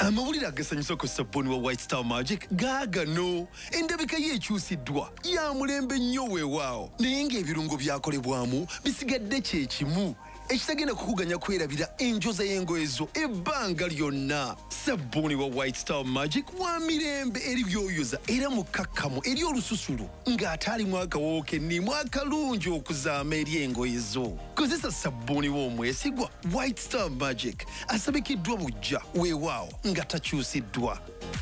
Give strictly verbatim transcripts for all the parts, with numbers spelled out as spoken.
amawulire agasanyusa ku sabbuuni wa White Star Magic gaagano endabika ye ekyusiddwa ya mulembe nnyo weewaawo naye ng'ebirungo byakolebwamu bisigadde kye kimu ekitagenda kukuganya kwerabira enjoza y'engoye zo ebbanga lyonna. Sabbuuni wa White Star Magic wa mirembe eri byoyoza era mukakkamu eri olususulu ng'ate alimu akawoowo kennimu akalungi okuzaama eri engoye zo. Kozesa sabbuuni w'omwesigwa White Star Magic asabikiddwa bujja weewaawo nga takyusiddwa.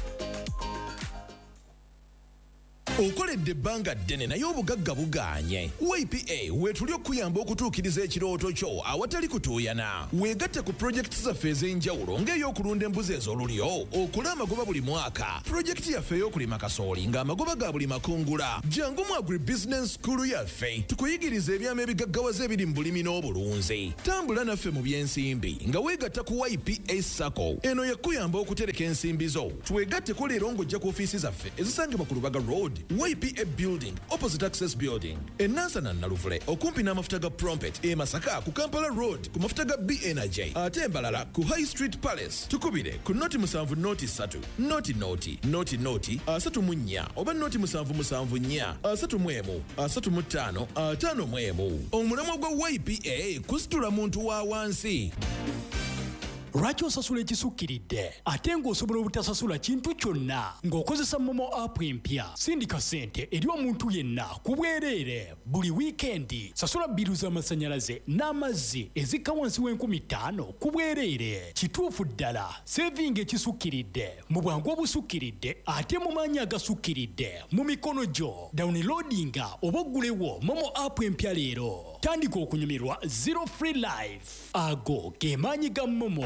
Okoledde ebbanga ddene naye obugagga bugaanye. Y P A weetuli okuyamba okutuukiriza ekirooto kyo awatali kutuuyana. Weegatte ku pulojekiti zaffe ez'enjawulo ng'ey'okulunda embuzi ez'olulyo, okula amagoba buli mwaka, pulojekiti yaffe ey'okulima kasooli ng'amagoba ga buli makungula. Jangu mu agribusiness school yaffe tukuyigiriza ebyama ebigaggawaza ebiri mu bulimi n'obulunzi. Tambula naffe mu by'ensimbi nga weegatta ku Y P A Sacco. Eno yakuyamba okutereka ensimbi zo. Twegatteko leero ng'ojja ku ofiisi zaffe ezisangibwa ku Lubaga Road, Y P A Building, opposite Access Building. Enansana Naluvule, okumpi n'amafuta ga Prompet, e Masaka ku Kampala Road, ku mafuta ga B Energy. Ate Mbalala ku High Street Palace. Tukubire ku noti musanvu noti satu, noti noti, noti noti, asatu mu nnya, oba noti musanvu musanvu nnya, asatu mu emu, asatu mu ttaano, ataano mu emu. Omulamwa gwa Y P A kusitula muntu wa wansi. Lwaki osasula ekisukkiridde ate ng'osobola obutasasula kintu kyonna ng'okozesa Momo app empya? Sindika ssente eri omuntu yenna ku bwereere buli wiikendi. Sasula bbiru z'amasannyalaze n'amazzi ezikka wansi w'enkumi ttaano ku bwereere. Kituufu ddala, sevinga ekisukkiridde mu bwangu obusukkiridde ate mu maanyi agasukkiridde mu mikono gyo. Downloadinga oba oggulewo Momo app empya leero. Tandika okunyumirwa Zero Free Life. Ago ge maanyi ga Momo.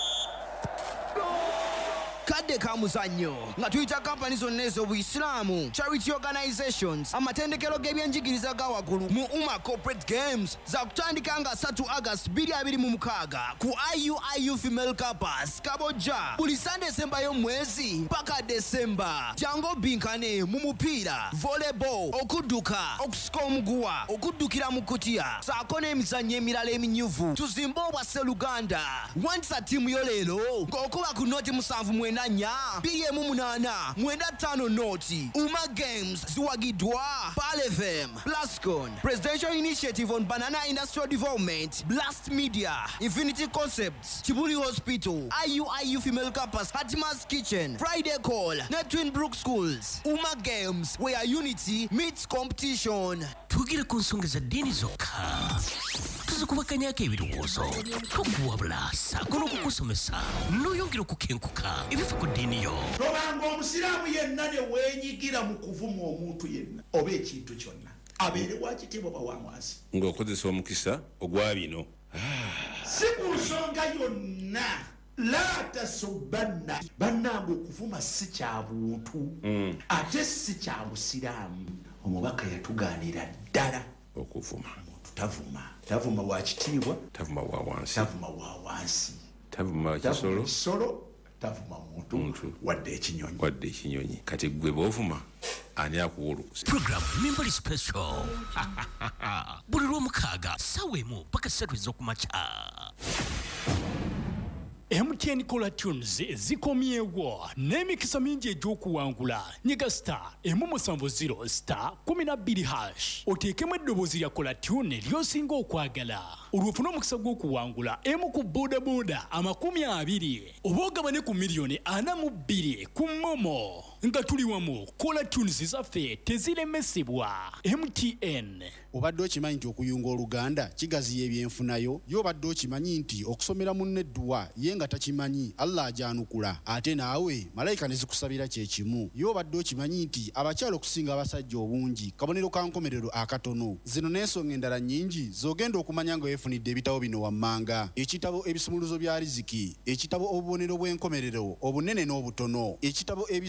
Kadde ka muzannyo nga tuyita kampani zonna ez'Obuyisiraamu, charity organizations, amatendekero g'ebyenjigiriza ga waggulu mu Umma Corporate Games za kutandika nga three August bbiri abiri mu mukaaga ku I U I U Female Campus Kabojja buli Sunday esembayo mwezi paka December. Jangu obinkane mu mupiira, volleyball, okudduka, okusika omuguwa, okuddukira mu kutiya saako n'emizannyo emirala eminyuvu. Tuzimbe obwa Sseruganda. Wandisa ttiimu yo leero ng'okuba ku noti musanvu mwenda nnya bbiri emu munaana mwenda ttaano noti. Umma Games ziwagiddwa Pal F M, Plascon, Presidential Initiative on Banana Industrial Development, Blast Media, Infinity Concepts, Kibuli Hospital, I U I U Female Campus, Hatima's Kitchen, Friday Call, ne Twin Brook Schools. Umma Games, where unity meets competition. Tugire ku nsonga za ddiini zokka. Tuzikubakanyako ebirowoozo tokuwabula saako n'okukusomesa n'oyongera okukenkuka ebifa ku ddiini yo. Tobanga omusiraamu yenna ne weenyigira mu kuvuma omuntu yenna oba ekintu kyonna abeere wa kitiibwa oba wa mwansi ng'okozesa omukisa ogwa bino. Si ku nsonga yonna la tasobbanna bannange okuvuma si kya buntu ate si kya busiraamu. Omubaka yatugaanira ddala okuvuma. Tavuma tavuma wa kitiibwa, tavuma wa wansi, tavuma wa wansi, tavuma kisolo, solo tavuma muntu, muntu wadde ekinyonyi, wadde ekinyonyi. Kati gwe bw'ovuma ani akuwulukusa. Program Members Special buli lw'omukaaga ssaawa emu paka ssatu ez'okumakya. M T N Cola Tunes zikomyewo n'emikisa mingi egy'okuwangula. Nyiga star emu musanvu zero star kumi na bbiri hash oteekemu eddoboozi lya Cola Tune ly'osinga okwagala olw'ofuna omukisa gw'okuwangula emu ku boodabooda amakumi abiri oba ogabane ku miliyoni ana mu bbiri ku Momo. Nga tuli wamu Cola Tunes zaffe teziremesebwa. M T N. Obadde okimanyi nti okuyunga oluganda kigaziya ebyenfunayo? Yo obadde okimanyi nti okusomera munne edduwa ye nga takimanyi Allah ajanukula ate naawe malayika ne zikusabira kye kimu? Yo obadde okimanyi nti abakyala okusinga abasajja obungi kabonero ka nkomerero akatono? Zino n'ensonga endala nnyingi z'ogenda okumanya nga weefunidde ebitabo bino wammanga: ekitabo ebisumuluzo bya riziki, ekitabo obubonero bw'enkomerero obunene n'obutono, ekitabo ebiseera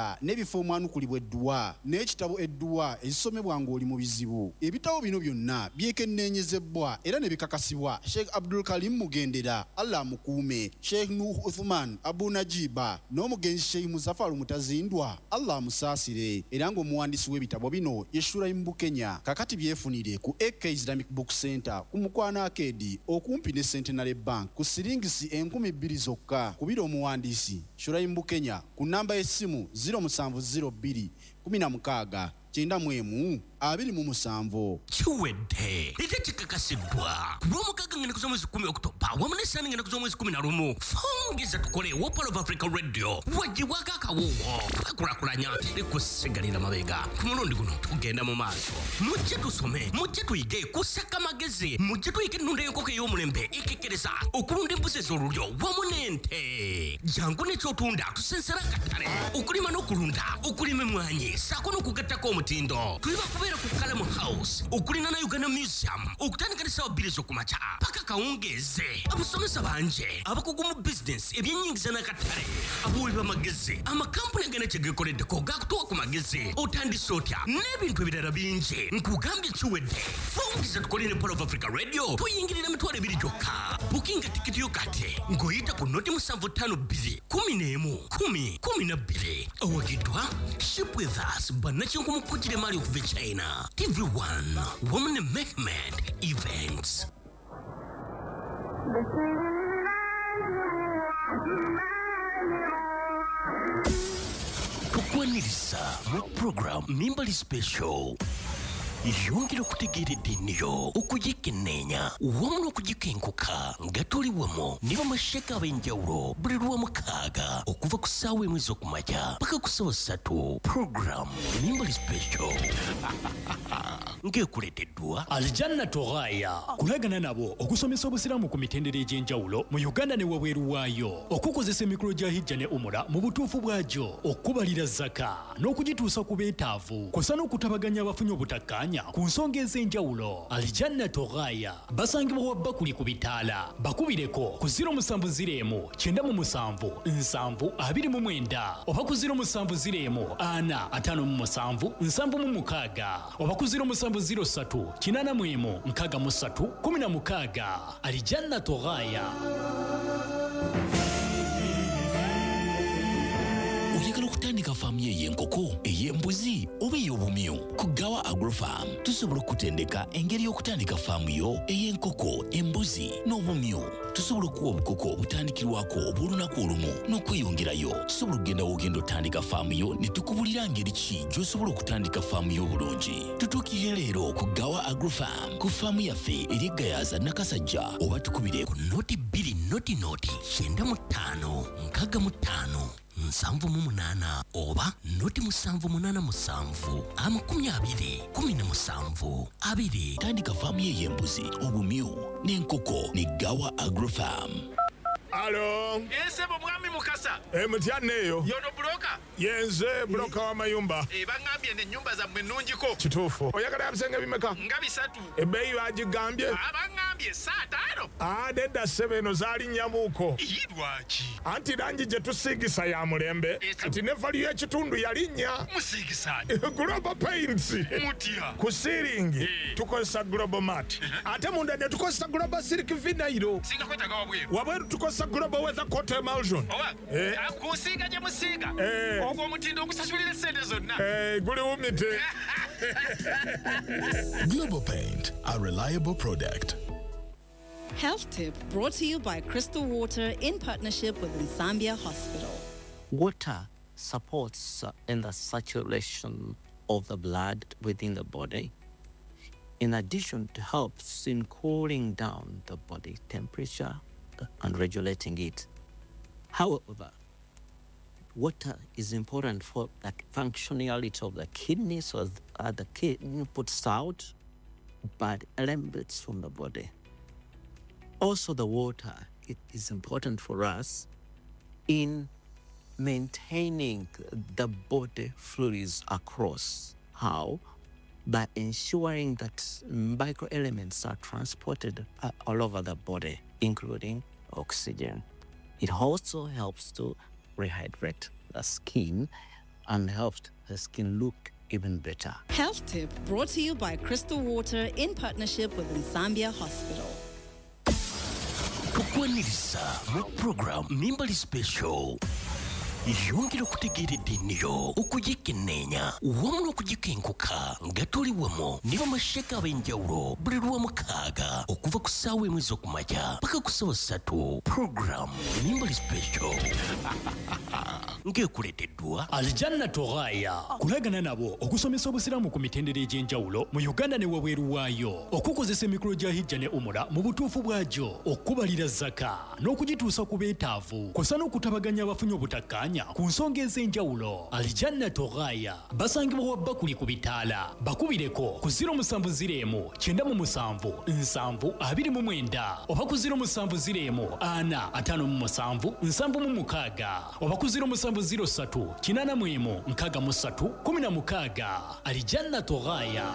ebirala n'ebifo omwanukulibwa edduwa n'ekitabo edduwa ezisomebwa ng'oli mu bizibu. Ebitabo bino byonna byekenneenyezebwa era ne bikakasibwa Sheikh Abdul Karim Mugendera, Allah amukuume, Sheikh Nuh Uthman Abu Najiba n'omugenzi Sheikh Muzafaru Mutazindwa, Allah amusaasire, era ng'omuwandiisi w'ebitabo bino ye Shuraim Bukenya. Kakati byefunire ku A K Islamic Book Center ku Mukwana Arcade okumpi ne Centenary Bank ku siringisi enkumi bbiri zokka. Kubira omuwandiisi Shuraim Bukenya ku namba y'essimu zero seven zero two kumi na mukaaga kyenda mu emu abiri mu musanvu. Chiwedde ite chikakasiddwa ku lw'omukaaga ngenda kuza mwezi kumi Oktoba wamu n'essaani ngenda kuza mwezi kumi na lumu. Fungiza tukole wo Pearl of Africa Radio wagibwako akawuwo twakulakulanya tekusigalira mabega. Ku mulundi guno tugenda mu maaso, mujje tusome, mujje tuyige kusaka magezi, mujje tuyige ennunda y'enkoko ey'omulembe ekekereza okulunda embuzi ez'olulyo wamu n'ente. Jangu n'ekyotunda tusensera akatale okulima n'okulunda, okulima emmwanyi ssaako n'okugattako omutindo. Tuli bakubeera ku Kalamu House okulina na Uganda Museum okutandika ne ssaawa bbiri z'okumakya paka kawungeeze. Abasomesa bangi abakugu mu bizinesi ebyennyingiza n'akatale, abawi b'amagezi, amakampuni agenda kye geekoleddeko gaakutuwa ku magezi, otandise otya n'ebintu ebirala bingi. Nkugambye kiwedde, fungiza tukole ne Pearl of Africa Radio tuyingirira emitwalo ebiri gyokka. Bukinga tikiti yo kati ng'oyita ku noti musanvu ttaano bbiri kumi n'emu kumi kumi na bbiri. Owagiddwa Ship with Us bannakinku mu kujjira mali okuva e China. T V one Women Mehmet Events. Tukwaniriza mu program Mimbali Special yongera okutegeera eddiiniyo okugikenneenya wamu n'okugikenkuka nga tuli wamu ne bamasheka ab'enjawulo buli lw'omukaaga okuva ku ssaawa emu ez'okumakya paka ku ssaawa ssatu. Program Mimbali Special ng'ekuleeteddwa Aljanna Toghaya kulagana nabo okusomesa obusiraamu ku mitendera egy'enjawulo mu Uganda ne wabweru waayo, okukozesa emikolo gya hijja ne umura mu butuufu bwagyo, okubalira zaka n'okugituusa ku beetaavu, kusa n'okutabaganya abafunye obutakkaanya ku nsonga ez'enjawulo. Aljanna Toghaya basangibwa wa Bakuli ku bitaala. Bakubireko ku zero seven zero one nine mu musanvu nsanvu abiri mu mwenda oba ku zero seven zero one ana atano mu musanvu nsanvu mu mukaaga oba ku zero seven zero three kinana mu emu nkaaga mu ssatu kumi na mukaaga. Aljanna Toghaya. Oyagala okutandika faamu ey'enkoko, ey'embuzi oba ey'obumyu? Ku Gawa Agrofarm tusobola okutendeka engeri y'okutandika faamu yo ey'enkoko, embuzi n'obumyu. Tusobola okuwa obukoko obutandikirwako obw'olunaku olumu n'okweyongerayo. Tusobola okugenda w'ogenda otandika faamu yo ne tukubulira ngeri ki gy'osobola okutandika faamu yo obulungi. Tutuukire leero ku Gawa Agrofarm ku faamu yaffe eri Gayaza Nakasajja, oba tukubire ku noti bbiri noti noti kyenda mu ttaano nkaaga mu ttaano nsanvu mu munaana oba noti musanvu munaana musanvu amakumi abiri kumi na musanvu abiri. Tandika faamu ye y'embuzi, obumyu n'enkoko ne Gawa Agrofarm. Alo. Ese mwami Mukasa. E mutyanne eyo. Yono broka. Yenze broka wa mayumba. E bangambye ne nyumba za mwenunjiko. Kituufu. Oyagala bisenge bimeka? Nga bisatu. Ebbeeyi bagigambye? Abangambye saa taano. Ah, dedda ssebe eno zaali nnyamuuko. Lwaki? Anti langi gye tusiigisa ya mulembe. Kati ne value y'ekitundu yalinnya. Musiigisaani? Global Paints. Mutya? Ku siiringi tukozesa Global Mat. Ate munda ne tukozesa Global Silk Vinyl. Singa kwetaga wabweru. Wabweru tukozesa Global Weather Coat Emulsion. Owa, Eh. kusiiga gye musiiga. Eh. Ogwo omutindo ogusasulira essente zonna. Eh, guli wumite. Global Paint, a reliable product. Health tip brought to you by Crystal Water in partnership with Zambia Hospital. Water supports uh, in the circulation of the blood within the body. In addition, it helps in cooling down the body temperature and regulating it. However, water is important for the functionality of the kidney, so uh, the kidney puts out bad elements from the body. Also, the water, it is important for us in maintaining the body fluids across. How? By ensuring that microelements are transported uh, all over the body, including oxygen. It also helps to rehydrate the skin and helped her skin look even better. Health Tip brought to you by Crystal Water in partnership with Nsambia Hospital. Tukwaniriza mu program Mimbali Special. Yongera okutegeera eddiiniyo okugikenneenya wamu n'okugikenkuka nga tuli wamu ne bamasheka ab'enjawulo buli lw'omukaaga okuva ku ssaawa emu ez'okumakya paka ku ssaawa ssatu. Program Mimbali Special ng'ekuleeteddwa Aljanna Toghaya kulagana nabo okusomesa obusiraamu ku mitendera egy'enjawulo mu Uganda ne wabweru waayo, okukozesa emikolo gya hijja ne umura mu butuufu bwagyo, okubalira zaka n'okugituusa ku beetaavu, kw'ossa n'okutabaganya abafunye obutakkaanya ku nsonga ez'enjawulo. Aljanna Toghaya basangibwa wa Bakuli ku bitaala, bakubireko ku ziro musanvu ziro emu kyenda mu musanvu nsanvu abiri mu mwenda oba ku ziro musanvu ziro emu ana ataano mu musanvu nsanvu mu mukaaga oba ku ziro musanvu ziro ssatu kinaana mu emu nkaaga mu ssatu kumi na mukaaga. Aljanna Toghaya.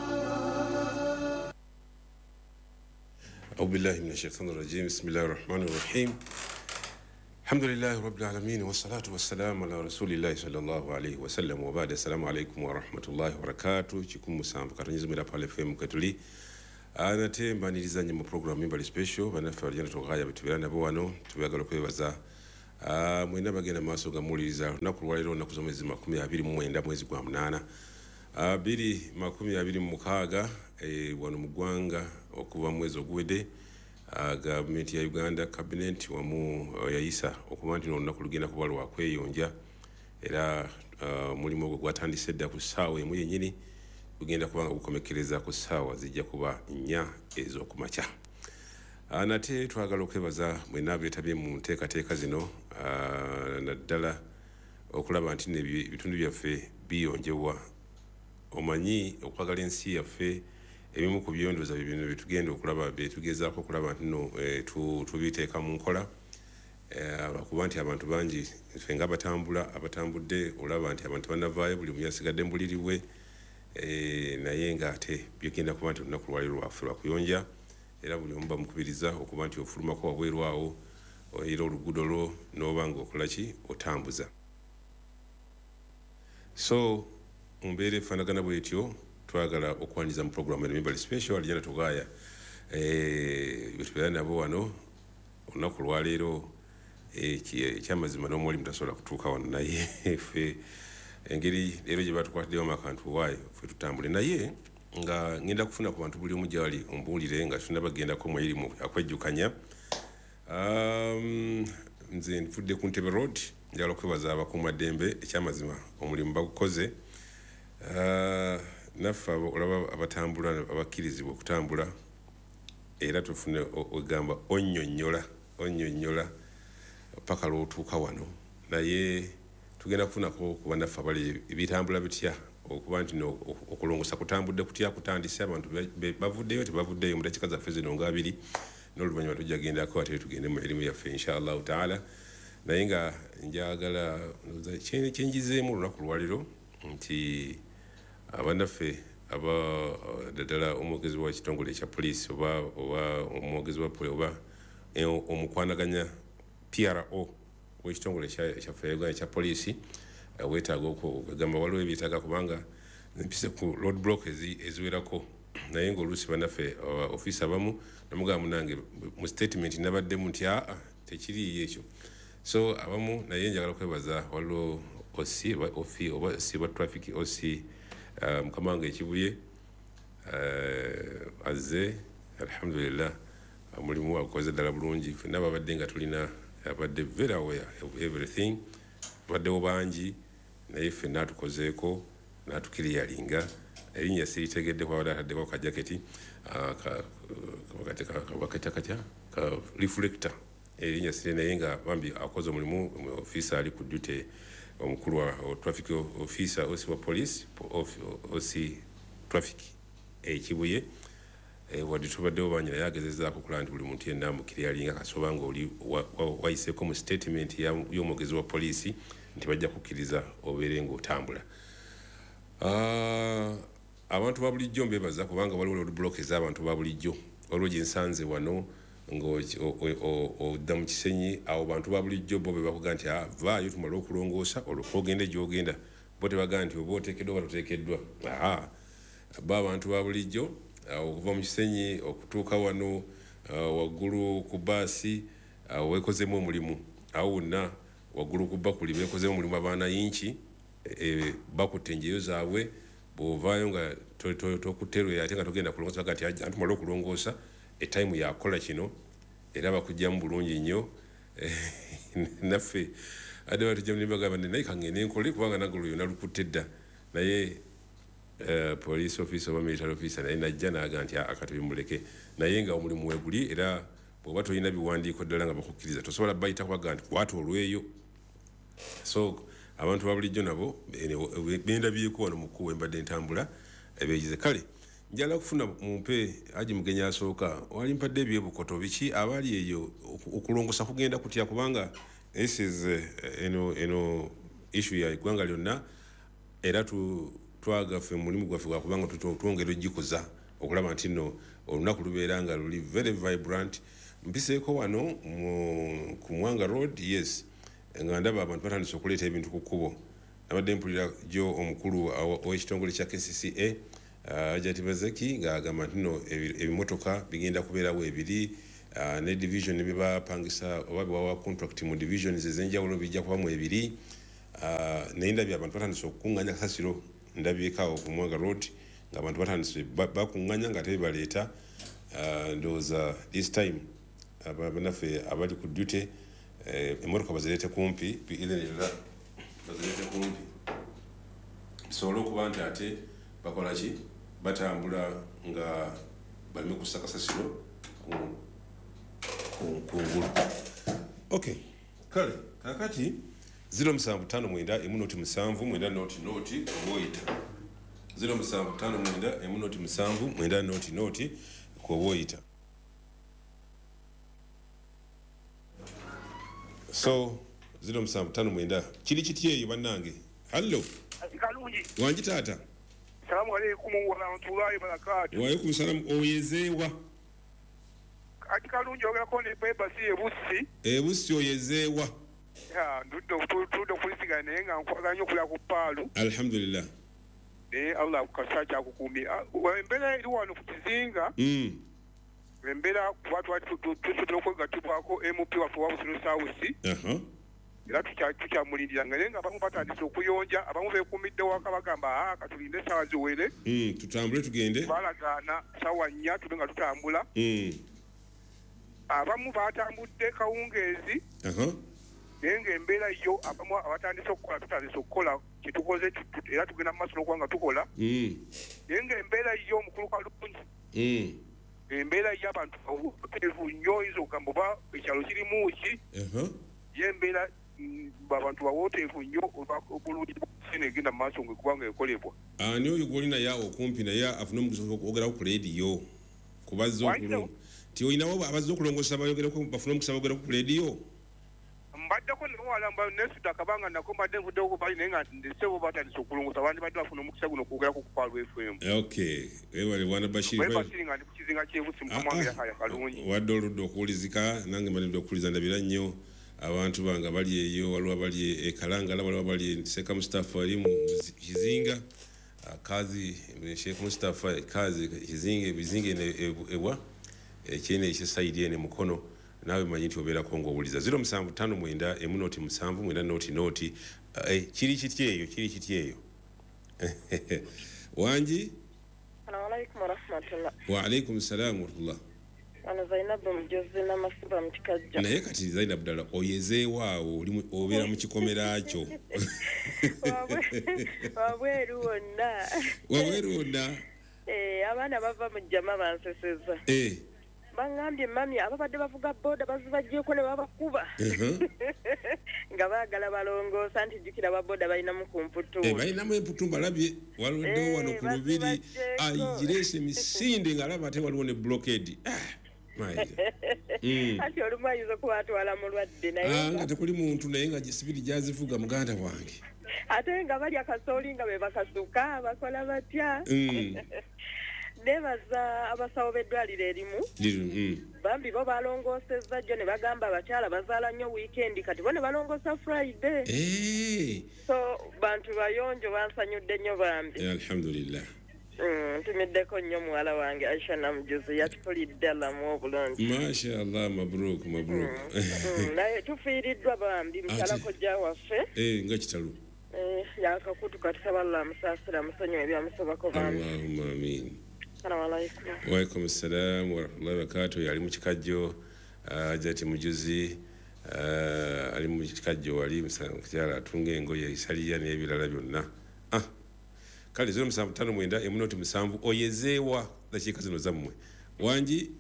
أعوذ بالله من الشيطان الرجيم بسم الله الرحمن الرحيم الحمد لله رب العالمين والصلاة والسلام على رسول الله صلى الله عليه وسلم وبعد السلام عليكم ورحمة الله وبركاته chikum musambu katonyiza mwira pale F M katuli anate mbanilizanye mu program Mimbali Special banafe Aljanna Toghaya bitubera nabo wano tubagala kwebaza ah mwina bagenda maaso gamuliriza nakulwaliro nakuzomezi makumi abiri mu mwenda mwezi gwa munana abiri makumi abiri mu mukaaga e wano mugwanga okuva mwezi ogwede gavumenti ya Uganda cabinet wamu yayisa okuba nti olunaku lugenda kuba lwa kweyonja era mulimu ogwo gwatandise dda ku ssaawa emu yennyini lugenda kubanga gukomekereza ku ssaawa zijja kuba nnya ez'okumakya. Nate twagala okwebaza mwena abeetabye mu nteekateeka zino naddala okulaba nti ebitundu byaffe biyonjebwa. Omanyi okwagala ensi yaffe ebimu ku byondoza bibino bitugenda okulaba betugezaako okulaba nti no tubiteeka mu nkola kuba nti abantu bangi ffe nga abatambula abatambudde olaba nti abantu banavaayo buli omu yasigadde mbuliribwe naye ng'ate bigenda kuba nti olunaku lwali lwaffe lwakuyonja era buli omu bamukubiriza okuba nti ofulumako wabweru awo era oluguudo lwo n'oba ng'okola ki otambuza. So mumbeera efaanagana bwetyo twagala okwaniriza mu program ya Mimbali Special Aljanna Toghaya betubeera nabo wano olunaku lwaleero ekyamazima n'omwoli mutasobola kutuuka wano naye ffe engeri leero gye batukwatiddewo akantu waayo ffe tutambule naye nga ngenda kufuna ku bantu buli omu gyali ombuulire nga tunabagendako mwerimu akwejjukanya. Nze nfudde ku Ntebe Road njagala okwebaza abakuumaddembe ekyamazima omulimu bagukoze. Naffe olaba abatambula abakkirizibwa okutambula era tufune ogamba onnyonnyola onnyonnyola paka lw'otuuka wano naye tugenda kufunako kuba naffe abali ebitambula bitya okuba nti okulongosa kutambudde kutya kutandise abantu bavuddeyo tebavuddeyo mu dakiika zaffe zino nga abiri n'oluvannyuma tujja gendako ate tugende mu erimu yaffe inshallah taala naye nga njagala kyenjizeemu olunaku lwaliro nti abanaffe aba ddala omwogezi wa kitongole ekya poliisi oba oba omwogezi wa poliisi oba omukwanaganya P R O w'ekitongole ekyaffe Uganda ekya poliisi weetaaga okugamba waliwo ebyetaaga kubanga mpise ku road block eziwerako naye ng'oluusi bannaffe ofiisi abamu namugamba munange mu statement nabaddemu nti aa tekiriiyo ekyo. So abamu naye njagala kwebaza waliwo osi oba si wa traffic osi mukama wange ekibuye azze alhamdulillah mulimu akoze ddala bulungi ffenna babadde nga tulina abadde very aware of everything baddewo bangi naye ffenna atukozeeko n'atukiriyalinga erinnya siritegedde kwabadde ataddeko kajaketi bakatya katya ka reflector erinnya sire naye nga bambi akoze omulimu ofiisa ali ku dute omukulu wa traffic officer osi wa police osi traffic ekibuye wadde tubaddewo bangi naye agezezaako okulaba nti buli muntu yenna amukiriyalinga kasoba nga oli wayiseeko mu statement y'omwogezi wa poliisi nti bajja kukkiriza obeere ng'otambula. Abantu ba bulijjo mbebaza kubanga waliwo road block ez'abantu ba bulijjo waliwo gye nsanze wano ng'odda mu kisenyi awo bantu ba bulijjo bo be bakuga nti vaayo tumale okulongoosa olwoka ogende gy'ogenda bote baga nti oba oteekeddwa batuteekeddwa aha ba abantu ba bulijjo okuva mu kisenyi okutuuka wano waggulu ku baasi weekozemu omulimu awo wonna waggulu ku bakuli beekozemu omulimu abaana yinki bakutte enjeyo zaabwe bw'ovaayo nga tokuterwe ate nga togenda kulongoosa baga nti antumala okulongoosa etayimu yakola kino era bakugjamu bulungi nnyo naffe ate batujjamu nebagamba naye kangende nkole kubanga nagolo yonna lukutte dda naye police officer oba military officer naye najja naga nti akati bimuleke naye nga omulimu weguli era bw'oba tolina biwandiiko ddala nga bakukkiriza tosobola bayita kubaga nti kwata olweyo so abantu babulijjo nabo bendabyeko wano mukuwa embadde ntambula ebeegize kale njala kufuna mumpe aji mugenya asooka wali mpadde ebyebukoto biki abali eyo okulongosa kugenda kutya kubanga this is eno eno issue ya igwanga lyonna era tu twagaffe mulimu gwaffe gwa kubanga tutwongera ojikuza okulaba nti nno olunaku lubeera nga luli very vibrant mpiseeko wano ku Mwanga Road yes nga ndaba abantu batandise okuleeta ebintu ku kkubo nabadde mpulira jo omukulu ow'ekitongole kya K C C A Ajati Bazeki ng'agamba nti nno ebimotoka bigenda kubeerawo ebiri ne division ne bebapangisa oba bewawa contract mu divisions ez'enjawulo bijja kubamu ebiri naye ndabye abantu batandise okukuŋŋanya kasasiro ndabyekaawo ku Mwanga Road ng'abantu batandise bakuŋŋanya nga tebaleeta ndowooza this time abanaffe abali ku duty emmotoka bazireete kumpi biirenera bazireete kumpi bisobole okuba nti ate bakola ki batambula nga balime kussa kasasiro kungulu okay kale kakati zero musanvu ttaano mwenda emu noti musanvu mwenda noti noti obwoyita zero musanvu ttaano mwenda emu noti musanvu mwenda noti noti kwobwoyita so zero musanvu ttaano mwenda kiri kitya eyo bannange hallo kalungi wangi taata salamu alaikum wa rahmatullahi wa barakatuh wa alaikum salam oyezeewa ati kalungi ogerako ne bebasi ebusi ebusi oyezeewa ya ndudde tutude okulisigana naye nga nkwaganya okulya ku paalu alhamdulillah naye allah kukasa kyakukumbi embeera eri wano ku kizinga embeera kuba tusobola okwegatibwako M P waffe wa Busiro South era tukyamulindira naye nga abamu batandise okuyonja abamu beekuumidde waka bagamba katulinde essaawa ziwere tutambule tugende balagaana ssaawa nnya tube nga tutambula abamu batambudde kawungeezi naye ng'embeera yo abamu abatandise okukola tutandise okukola kyetukoze era tugenda mu maaso n'okuba nga tukola naye ng'embeera yo omukulu kalungi embeera y'abantu bateevu nnyo oyinza okugamba oba ekyalo kirimu ki y'embeera abantu bawoteevu nnyo obulungi bw'ensene egenda mu maaso ng'ekubanga ekolebwa ani oyo gw'oli naye awo okumpi naye afune omukisa ogerawo ku leediyo kubazza okulongo ti oyinawo abazza okulongosa bafune omukisa bogerako ku leediyo mbaddeko newalamba nesudde akabanga nako mbadde nvuddeko kubali naye nga ndesebo batandise okulongosa bandi badde bafuna omukisa guno okwogerako ku Palu F M okay webale bwana Bashir webasiri nga ndi ku kizinga ky'ebusi mukamwange yakaya kalungi wadde oludde okuwulizika nange mbalidde okuwuliza ndabira nnyo abantu bange bali eyo waliwo bali e Kalangala waliwo bali Seka Mustafa ali mu kizinga kazi Sheikh Mustafa kazi kizinga bizinga ewa ekyene ekyesaidi ene mukono nawe manyi nti obeerako ng'owuliza zero musanvu ttaano mwenda emu noti musanvu mwenda noti noti kiri kitya eyo kiri kitya eyo wangi alaikum warahmatullah wa alaikum salam warahmatullah ana Zainab Mujozi na Masiba Mtikajja naye kati Zainab dala oyezeewaawo obeera mu kikomera kyo wabweru wonna wabweru wonna abaana bava mu jjama banseseza bangambye mami ababadde bavuga boda bazibajjeko ne babakuba nga baagala balongoosa nti jjukira baboda balinamu ku mputumba balinamu emputumba alabye waluddewo wano ku lubiri ayigireesa emisinde ng'alaba ate waliwo ne blockade ati olumu ayinza okubatwala mulwadde naye nga tekuli muntu naye nga sibiri gyazivuga muganda wange ate nga balya kasooli nga be bakasuka bakola batya nebaza abasawo b'eddwaliro erimu bambi bo balongoosezza jjo ne bagamba abakyala bazaala nnyo wiikendi kati bo ne balongoosa friday so bantu bayonjo bansanyudde nnyo bambi alhamdulillah ntumiddeko nnyo muwala wange aisha namujuzi yatupulidde alamu obulungi mashallah mabruk mabruk naye tufiiriddwa bambi mukyala kojja waffe nga kitalo yakakutu katusaba allah amusaasira musonyiwa ebyamusobako bambi allahumma amin Assalamu alaikum. Wa alaikum assalam wa rahmatullahi wa barakatuh. Yali mu kikajjo ajati mujuzi ali mu kikajjo wali mukyala atunga engoye isaliya n'ebirala byonna. Ah. Kale zero musanvu ttaano mwenda emunoti musanvu oyezeewa dakiika zino zammwe. Wangi?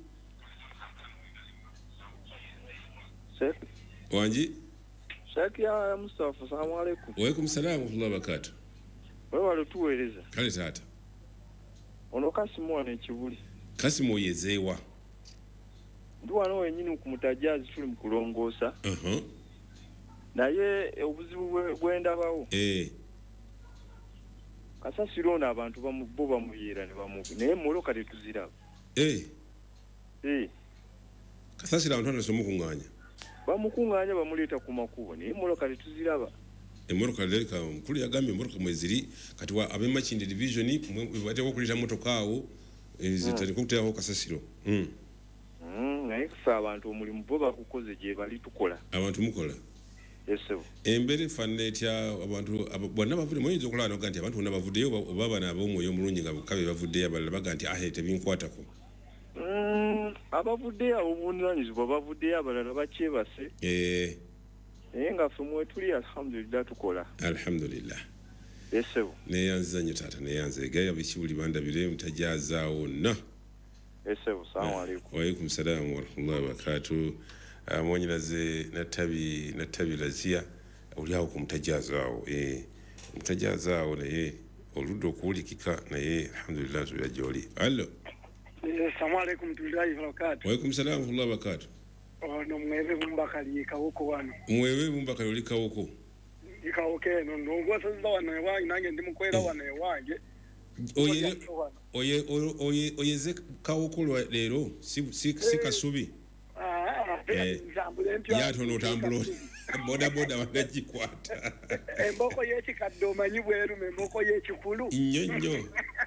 Sheikh. Wangi? Sheikh ya Mustafa, assalamu alaikum. Wa alaikum assalam wa rahmatullahi wa barakatuh. Wewe walituweereza. Kale taata. Ono Kasimu wane Kibuli. Kasimu oyezeewa. Ndi wano wenyini ku Mutajazi tuli mu kulongoosa. Uh-huh. Naye obuzibu bwendabawo. Eh. Kasasiro ono abantu bo bamuyeera ne bamuvu. Naye moloka tetuziraba. Eh. Eh. Kasasiro abantu anasomukuŋŋaanya. Bamukuŋŋaanya bamuleeta ku makubo naye moloka tetuziraba. Emoroka leleka mkulu yagambye emoroka mweziri kati wa ab'Emakindi division bate okulira motoka awo ezitali kuteaho Kasasiro. Mm. Mm, naye kufa abantu omulimu bo bakukoze gye bali tukola. Abantu mukola. Yeso. Embere fanetya abantu bonna bavude moyinza okulana oganti abantu bonna bavuddeyo obaba nabo omwoyo omulungi nga bukabe bavuddeyo abalala baganti ahe tebinkwatako. Mm, abavuddeyo obuvunanyizibwa bavuddeyo abalala bakyebase. Eh. Naye nga ffe mwetuli alhamdulillah tukola. Alhamdulillah. Yeso. Neyanza nnyo taata neyanza egaya bikibuli bandabire mutajazaawo na. Yeso, assalamu alaikum. Wa alaikum salaam wa rahmatullahi wa barakatuh. Mwonyinaze natabi natabi lazia oli awo ku mutajazaawo eh mutajazaawo naye oludde okuwulikika naye alhamdulillah tuya gy'oli. Allo. Assalamu alaikum tulilahi wa barakatuh. Wa alaikum salaam wa rahmatullahi wa barakatuh. Ono mwebe bumbakali kawoko wano. Mwebe bumbakali oli kawoko. Ikawoke no nongo sasa wana wange nange ndi mukwera wana wange. Oye oye oye oyeze kawoko lero si si kasubi. Ah eh yato no tambulo boda boda bagajikwata. Emboko yechi kadoma nyibweru memboko yechi kulu. Nyonyo.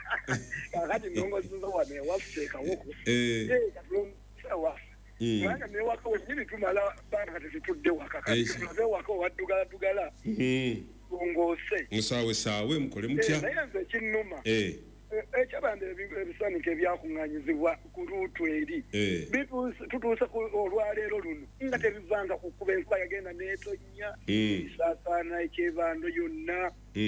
Akati nongo sasa wana wafse kawoko. Eh. Eh kadoma Mwana ne wako wenyini tumala bana kati tudde wakakati tunabe wako wadugala dugala mm ngose musawe sawe mukole mutya naye nze kinnuma eh ekyabande ebisanike byakuŋŋanyizibwa ku luutu eri tutuuse olwaleero luno nga tebivanga kukuba enkuba yagenda neetonnya isaasaana ekyebando yonna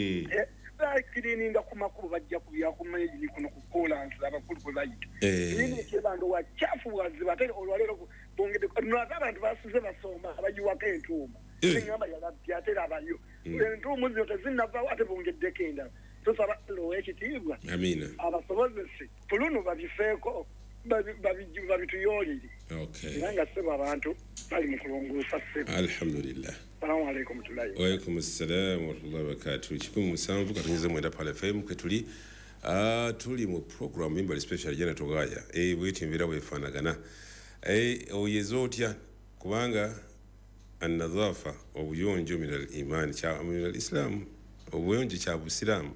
bakirininga ku makubo bajja kubyakumayini kuno ku kolansi abakulu kwe bayita nini ekyebando wacafu waziba ate olwaleero bongedde naze abantu basuze basoma abayiwako entuuma eŋŋamba yalabya ate abayo entuumu zino tezinnavaawo ate bongeddeko endala tusaba lowa ekitiibwa amina abasobozese puluno babifeeko babituyoolire era nga sebo abantu bali mu kulongoosa sebo alhamdulillah salamu alaikum tulayi wa alaikum assalam wa rahmatullahi wa barakatuh kikumi musanvu katonyeze mwenda pale F M ke tuli ah tuli mu program imbali special jana togaya eh bwetimvira bwefanagana eh oyezo otya kubanga an-nadhafa obuyonjo min al-iman cha min al-islam obuyonjo cha busilamu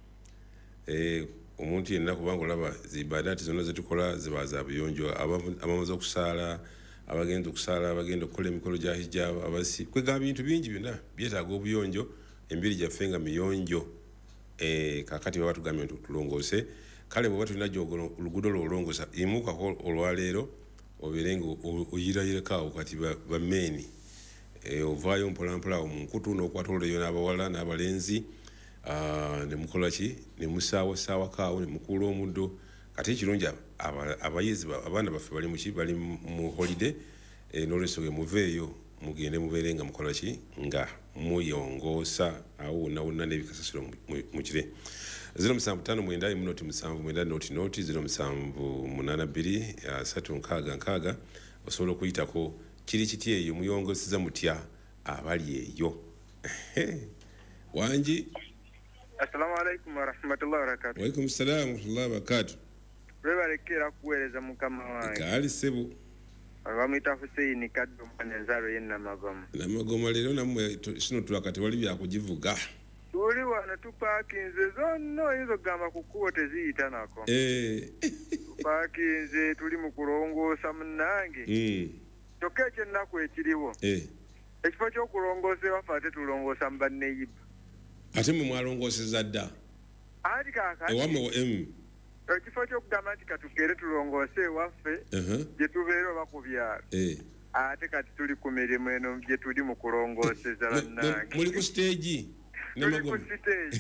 eh omuntu yenna kubanga olaba zibadati zonna zetukola zibaza buyonjo abamaze okusala abagenda okusala abagenda okukola emikolo gya hijab abasi kwega bintu bingi byonna byetaaga obuyonjo embiri gyaffe nga miyonjo eh kakati baba tugambye tulongose kale bwe tulina jogolo oluguudo lwolongosa imukako olwaleero oberenga oyirayirekawo kati bameni eh ovaayo mpolampola omunkutu n'okwatoloyo n'abawala n'abalenzi ah ne mukola ki ne musaawa saawa kaawo ne mukula omuddo kati ekirungi abayezi abaana baffe bali mu ki bali mu holiday eh n'olwesoge muveeyo mugende mubeerenga mukola ki nga muyongoosa awo nawonna n'ebikasasiro mu kire zero musanvu ttaano mwenda emunoti musanvu mwenda noti noti zero musanvu munaana bbiri asatu nkaaga nkaaga osobola okuyitako kiri kiti eyo muyongosiza mutya abali eyo wangi Assalamu alaikum wa rahmatullahi wa barakatuh. Wa alaikum assalam wa rahmatullahi wa barakatuh. Lwebalekera kuweereza mukama wange. Kali sebo. Bamuyita Hussein Kaddo Manenzaro yenna magoma. Na magoma lero namwe sino tulakati wali byakugivuga. Tuli wana tupakinze zonno izo gamba kukuwa teziyita nako. Eh. Tupakinze tuli mu kulongoosa munnange. Mm. Kyokka ekyennaku ekiriwo. Eh. Ekifo ky'okulongoosa ewafa ate tulongoosa mu banneyiba. Ate mwe mwalongooseza dda. Ati kaakati. Ewammwe em. Ekifo ky'okugamba nti katukere tulongoose ewaffe gye tubeera oba ku byalo. Eh. Ate kati tuli ku mirimu eno gye tuli mu kulongooseza bannange. Muli ku stage. Tuli ku stage.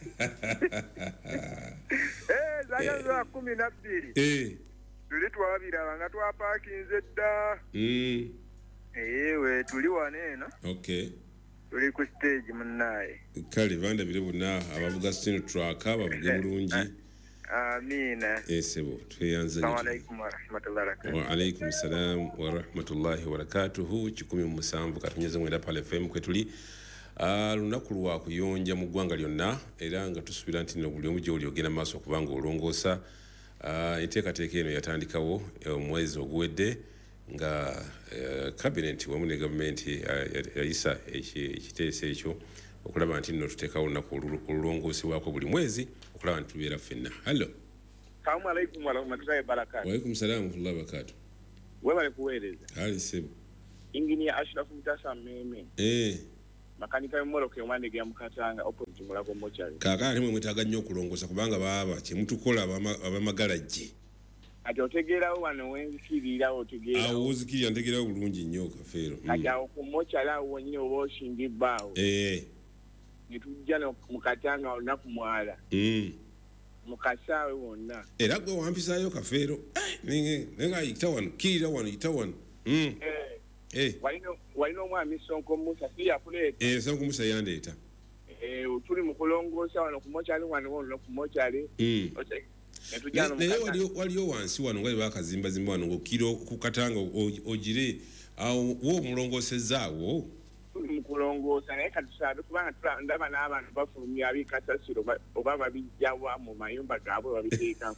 Eh, zaga za kumi na bbiri. Eh. Tuli twabiraba nga twapaakinze dda. Mm. Ewe tuli wano eno. Okay. Tuli ku stage munnaye. Kale banda bire bonna abavuga sino truck abavuga bulungi. Amina. Esebo tuyanza. Assalamu alaykum wa rahmatullahi wa barakatuh. Wa alaykum salam wa rahmatullahi wa barakatuh. Kikumi mu musanvu katunyezo mwenda pale F M kwetuli. Ah lunaku lwa kuyonja mu ggwanga lyonna era nga tusubira nti no buli omu gye oli ogenda maaso kubanga olongoosa. Ah enteekateeka eno yatandikawo omwezi oguwedde nga cabinet wamu ne gavumenti yayisa ekiteeso ekyo okulaba nti nno tuteekawo olunaku olulongoosebwako buli mwezi okulaba nti tubeera ffenna. Hallo. Assalamu alaykum wa rahmatullahi wa barakatuh. Wa alaykum salaam wa rahmatullahi wa barakatuh. Webale kuweereza. Ali sebo. Engineer Ashraf Mutasa Meme. Eh. Makanika y'emmoloka ewandege ya Mukatanga opposite Mulago Mochari. Kaakati mwe mwetaaga nnyo okulongoosa kubanga baba kyemutukola abamagalajje. Ati otegeerawo wano wenzikirira otegeerawo. Awo wozikirira ntegeerawo bulungi nnyo Kafeero. Kati awo ku Mochari awo wonyine oba osindibbaawo. Eh. Ne tujja mu Katanga olunaku mwala. Mm. Mu Kasaawe wonna. Era gwe wampisaayo Kafeero. Ninge nenga yita wano kirira wano yita wano. Mm. Eh. Eh. Walino walino omwami Sonko Musa si yakuleeta. Eh Sonko Musa yandeeta. Eh tuli mu kulongoosa wano ku Mochari wano wano ku Mochari. Mm. Naye waliyo waliyo wansi wano nga bakazimba zimba wano ng'okiro ku Katanga ogire awo wo omulongoosezaawo. Tuli mu kulongoosa naye katusabe kubanga ndaba n'abantu bafulumya ab'ekasasiro oba babijjawa mu mayumba gaabwe babiteekamu.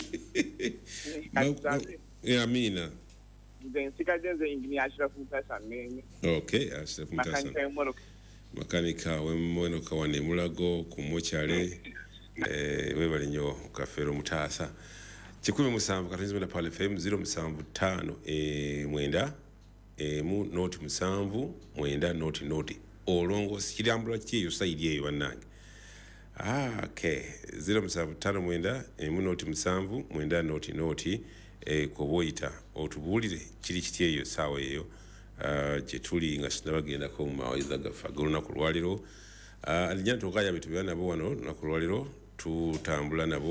Amina. Nze nsigadde nze Engineer Ashraf Mutasa Meme. Okay, Ashraf Mutasa. Makanika y'emmoloka. Makanika w'emmotoka wano e Mulago ku Mochari. Eh webale nnyo Kafeero Mutasa. Kikumi musanvu katunzi na pale F M zero musanvu tano e mwenda e mu noti musanvu mwenda noti noti olongo sikirambula kiyo side eyo bannange. Ah okay zero musanvu tano mwenda e mu noti musanvu mwenda noti noti e koboita otubulire kiri kiti eyo sawa eyo uh, gye tuli nga sinabagenda ko mu mawayiza gafa goluna ku lwaliro uh, alijana tokaya bitu byana bo wano na ku lwaliro tutambula nabo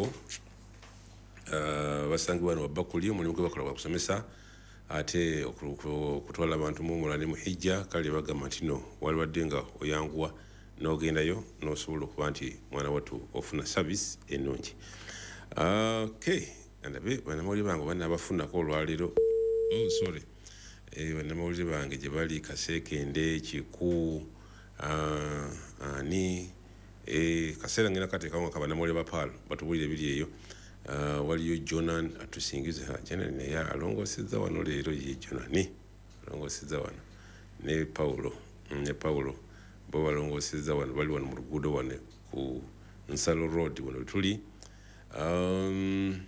uh, basangi bano babakuli omulimu gwe bakola kusomesa ate okutwala abantu mu mulani mu hijja kali bagamba nti no wali wadde nga oyanguwa n'ogendayo n'osobola okuba nti mwana wattu ofuna service ennungi. Okay andabe banamawulire bange banabafunako olwaliro. Oh sorry. Eh banamawulire bange gye bali Kasekende Kiku uh, ani eh kaseera ngena kateeka nga banamawulire bapalo batubulire biri eyo. Uh, waliyo Jonan atusingiza Jonan ne ya alongoseza wano leero ye Jonan alongoseza wano ne Paulo ne Paulo bo balongoseza wano bali wano mu luguudo wano ku Nsalo Road wano tuli um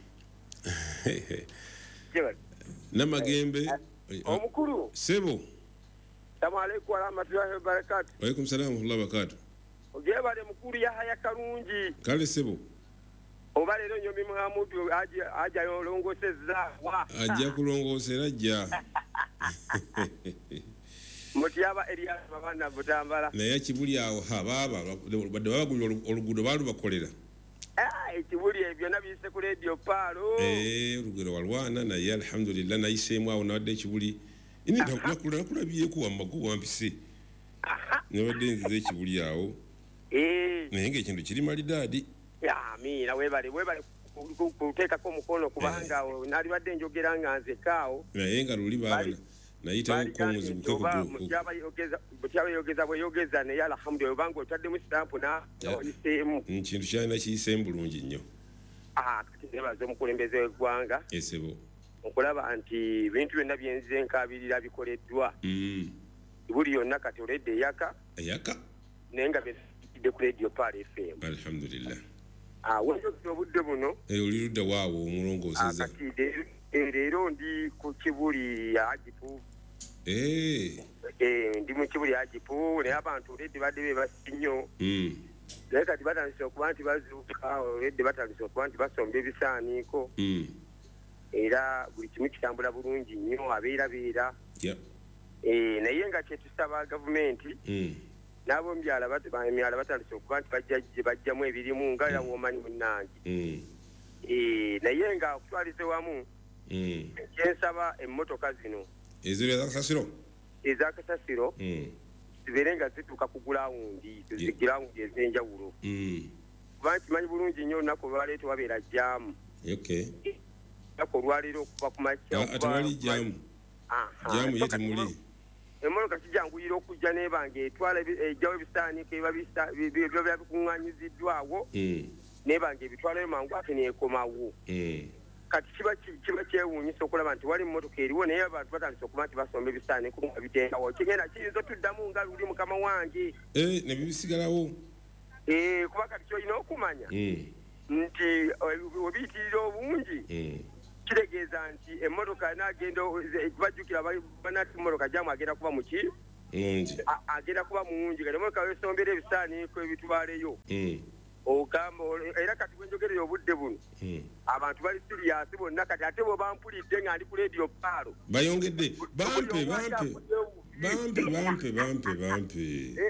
Namagembe omukulu sebo. Assalamu alaykum wa rahmatullahi wa barakatuh. Wa alaykum salaam wa rahmatullahi wa barakatuh. Ogebale mukulu ya haya karungi. Kale sebo. Oba lero nyomi Muhammadu aja aja yolongoseza wa. Ajja kulongosera ajja. Mutiyaba Elias babana butambala. Naye kibuli awo hababa badde babagulira oluguudo balu bakolera. Ah ekibuli ebyo nabise ku radio palo. Eh oluguudo walwana naye alhamdulillah nayiseemu awo nawadde ekibuli. Ini nakula nakulabiye ku wamagu wampise. Nawadde nzize ekibuli awo. Eh. Naye ng'ekintu kiri malidadi. Ya amina webale webale kuteeka ko mukono kubanga nali badde njogera nga nze kaawo. Naye nga luli baba nayitawo ko muzibu ko ko. Mujaba yogeza mujaba yogeza bwe yogeza ne yala alhamdulillah bango tadde mu stamp na oyisemu. Nkintu kyana kiyise bulungi nnyo. ah kati nebaze mukulembeze w'eggwanga esebo okulaba nti ebintu byonna byenzize nkabirira bikoleddwa mm. buli yonna kati oledde eyaka eyaka naye nga bidde ku radio Pal F M alhamdulillah ah wenjo obudde buno eh oli ludda waawo omulongooseza kati leero ndi ku kibuli ya ajipu eh eh ndi mu kibuli ya ajipu naye abantu oledde badde bebasi nnyo mm. naye kati batandise okuba nti bazuuka oledde batandise okuba nti basomba ebisaaniiko mm. era buli kimu kitambula bulungi nnyo abeerabeera yeah. eh naye nga kyetusaba gavumenti mm. n'abo emyala emyala batandise okuba nti bajja bajjamu ebirimu nga era womanyi munnange mm. eh naye nga okutwalize wamu mm. kyensaba emmotoka zino eziro ezakasasiro ezakasasiro mm. zibeere nga zituuka ku gulawundi zigulawundi ez'enjawulo mm. kuba nkimanyi bulungi nnyo olunaku olwaleero tewabeera jjaamu okay. olunaku olwaleero okuva ku makya atewali jjaamu jjaamu ye temuli emmotoka kijanguyira okujja nebanga etwala ejjawo ebisaaniiko ebiba bikuŋŋaanyiziddwawo nebanga ebitwalayo mangu ate neekomawo kati kiba kiba kyewuunyisa okulaba nti wali emmotoka eriwo naye abantu batandise okuba nti basomba ebisaaniiko nga bitengawo kigenda kiyinza otuddamu nga luli mukama wange ne bibisigalawo kuba kati kyolina okumanya nti obiyitirira obungi kitegeeza nti emmotoka nagenda bajjukira banati emmotoka jamu agenda kuba muki mungi agenda kuba mungi kati emmotoka wesombera ebisaaniiko ebitwaleyo ogamba era kati bwenjogerera obudde buno abantu bali siriyasi bonna kati ate bwe bampulidde nga ndi ku radio Palo bayongedde bampe bampe bampe bampe bampe bampe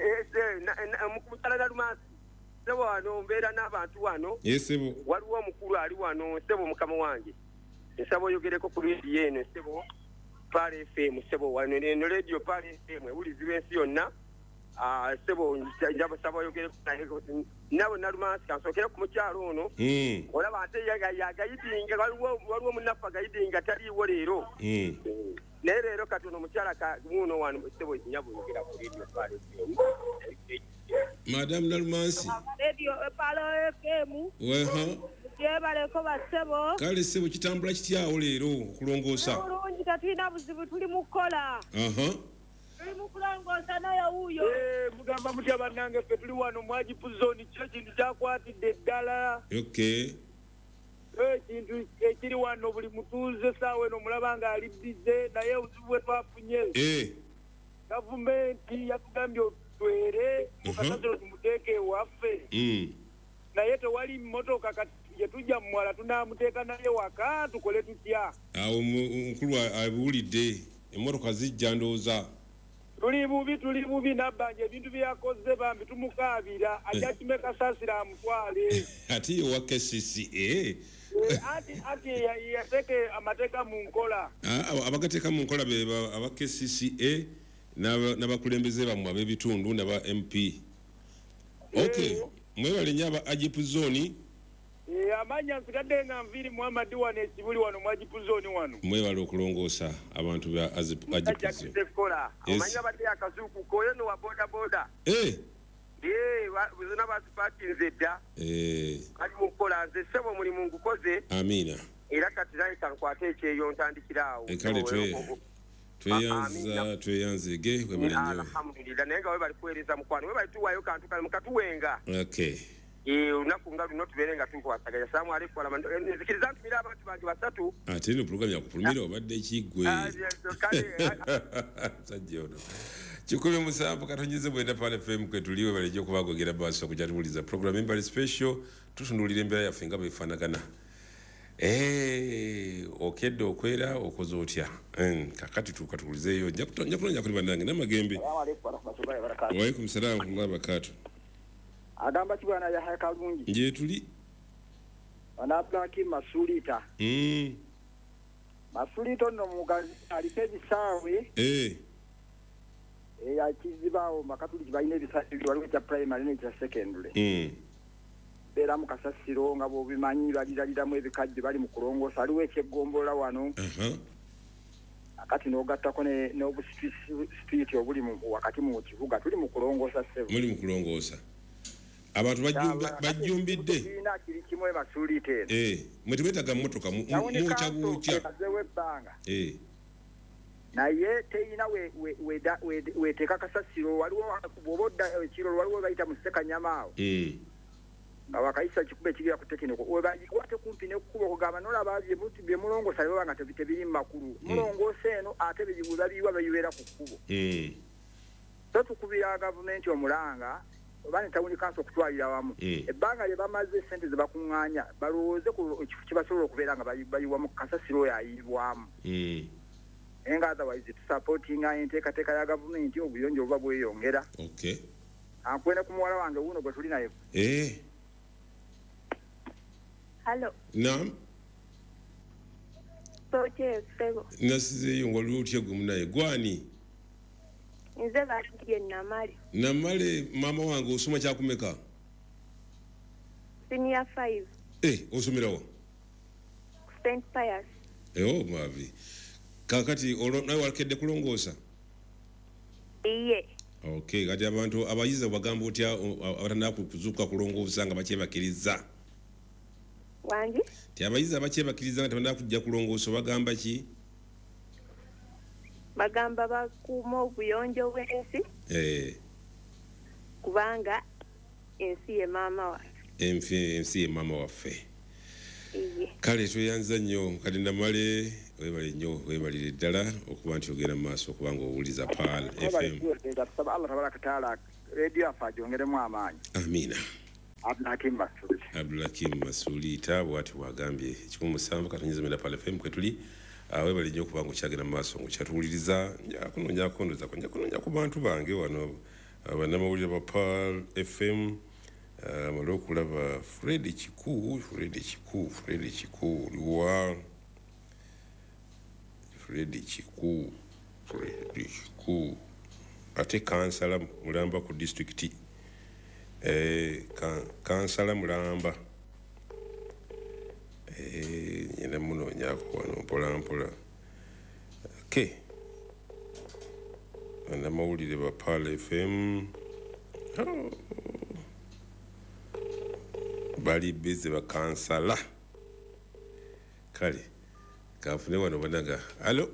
mukusalaga lumansi sebo wano mbeera n'abantu wano yesebo waliwo omukulu ali wano sebo mukama wange nsaba oyogereko ku radio eno sebo Pal F M sebo wano eno radio Pal F M ewulizibwa ensi yonna sebo njaba saba oyogereko nabo nalumansi kansokera ku mukyalo ono olaba ate yagayidinga waliwo munafu agayidinga taliiwo leero naye leero kati ono mukyala muno wano sebo nyaba oyogera ku radio Pal F M Madame Nalumansi radio Pal F M weha yebaleko basebo kale sebo kitambula kityawo leero okulongoosa bulungi tatulina buzibu tuli mu kukola aha tuli mu kulongoosa naye wuuyo mugamba mutya bannange ffe tuli wano mwajipu zoni kyo kintu kyakwatidde eddala okay ekintu ekiri wano buli mutuuze saawa eno omulaba nga ali bize naye obuzibu bwe twafunye gavumenti yatugambye otutwere mukasasiro tumuteeke ewaffe naye tewali mmotoka kati yetujja mumwala tunamuteeka naye waka tukole tutya awo omukulu abuulidde emmotoka zijja ndowooza tuli bubi tuli bubi nabbanja ebintu byeyakoze bambi tumukaabira ajja kimeka saasira amutwale ate ye wa K C C A ati ati yateeke amateeka mu nkola abagateeka mu nkola be aba K C C A n'abakulembeze bammwe ab'ebitundu n'aba M P okay mwebale nnyo aba ajipu zoni amanya nsigadde nga nviiri Muhammad wano ekibuli wano mu ajipu zoni wano mwebale okulongoosa abantu ba ajipu zoni omanya badde akazuuku koyo no wa boda boda zona bazipakinze dda kali mukukola nze sebo mulimu ngukoze amiina era kati naye kankwate ekyeyo ntandikiraawo kale tweyanza tweyanzege webale nnyo alhamdulillah naye nga webali kuweereza mukwano webali tuwaayo kantu kale mukatuwenga okay olunaku nga luno tubeere nga tukwasaganya salaamu alaikum nzikiriza ntumira abantu bange basatu ate no pulogulamu yakupulumira obadde ekigwe musajja ono kikumi musanvu katonyeze bwenda Pal F M kwe tuliwe balejja okubagogera maaso kujja tumuliza pulogulamu embali special tutunulira embeera yaffe nga bwefaanagana okedde okwera okoze otya kakati tuuka tukulizeeyo nja kunonya kuli bannange n'amagembe waalaikum salaam wa barakatuh agamba kibwana Yahya Kalungi nje tuli wanaplaki masulita mm masulita no mugazi aliko ebisaawe eh ya kizibawo makatuliki balina ebisaawe waliwo ekya primary n'ekya secondary mm beera mu kasasiro nga bwobimanyi baliraliramu ebikajjo bali mu kulongoosa aliwo ekyeggombola wano akati n'ogattako n'obusitiriiti obuli wakati mu kibuga tuli mu kulongoosa sebo muli mu kulongoosa abantu bajjumbidde ina kiri kimwe masuli tena eh mwetwetaga mmotoka mucha bucha azewe banga eh naye teina we we we we teka kasasiro waliwo kubobodda ekiro waliwo bayita museka nyamao eh abakaisa kikube kiri akutekineko webayikwate kumpi nekuba kugamba nola baje muti bye mulongo sayo banga tebitebiri makuru mulongo seno ate bijibuza biwa bayibera ku kubo eh so tukubira government omulanga bani tawuni kanso kutwalira wamu ebbanga lye bamaze sente ze bakunganya balowooze ku kibasobola okubeera nga bayiwa mu kasasiro yayibwamu eh enga otherwise to supporting enteekateeka ya government obuyonjo obuba bweyongera okay ankwene ku muwala wange wuno gwe tuli naye eh Hello. Naam. Soche sebo. Nasize yongo lutye gumnaye gwani. Nze batije namali. Namale mama wangu osoma kya kumeka. Senior five. Eh, osomerawo. Saint Pius. Eh, oh mavi. Kakati olo nawe wakedde kulongosa. Iye. Okay, kati abantu abayiza bagamba otya abatana kuzuka kulongosa nga bakyebakiriza. Wangi? Ti abayiza abakyebakiriza nga tabanda kujja kulongosa bagamba ki? Bagamba bakuuma obuyonjo bw'ensi. Eh. Kubanga ensi ye maama waffe. Ensi ensi ye maama waffe. Iye. Kale tweyanza nnyo kati namale webale nnyo webalire ddala okuba nti ogenda mu maaso okubanga owuliza Pal F M. Allah tabaraka taala radio afa jongeremu amaanyi. Amina. Abdulakim Masuli. Abdulakim Masuli tabu wati wagambye kikumu musanvu katonyiza menda Pal F M kwetuli webale nnyo okubanga okyagenda mu maaso ng'okyatuwuliriza njakunoonya kondoza ko njakunoonya ku bantu bange wano bannamawulire ba Pal F M. Amalo kulaba Fred Chiku, Fred Chiku, Fred Chiku, Luwa Fred Chiku, Fred Chiku. Ate kansala mulamba ku district. Eh kansala mulamba. Eh nyina muno nyako wano mpola mpola. Okay. Ana mawulire ba Pal F M. Oh. Bali busy ba kansala. Kale. Kafune wano banaga. Allo.